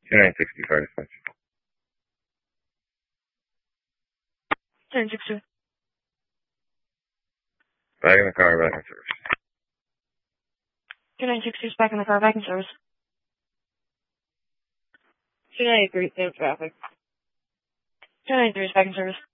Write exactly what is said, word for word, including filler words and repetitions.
two nine six two, fire dispatch. two nine six two. Back in the car, back in service. two nine six two is back in the car, back in service. two nine three, same traffic. two nine three is back in service.